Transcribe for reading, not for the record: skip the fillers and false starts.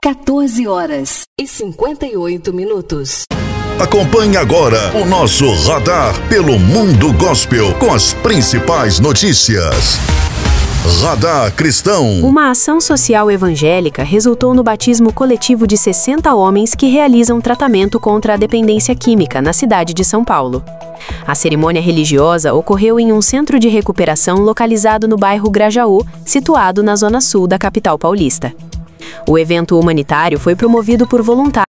14h58. Acompanhe agora o nosso Radar pelo Mundo Gospel com as principais notícias. Radar Cristão. Uma ação social evangélica resultou no batismo coletivo de 60 homens que realizam tratamento contra a dependência química na cidade de São Paulo. A cerimônia religiosa ocorreu em um centro de recuperação localizado no bairro Grajaú, situado na zona sul da capital paulista. O evento humanitário foi promovido por voluntários